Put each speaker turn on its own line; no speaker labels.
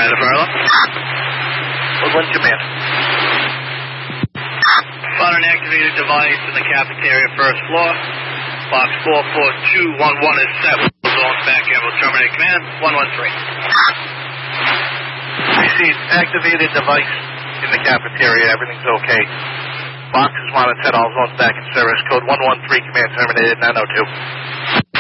Furlough.
Woodland Command.
Found an activated device in the cafeteria, first floor. Box 44211 is set. Zone back in. Will terminate command. 113.
Received activated device in the cafeteria. Everything's okay. Box is 1 and 10. All zones back in service. Code 113. Command terminated. 902.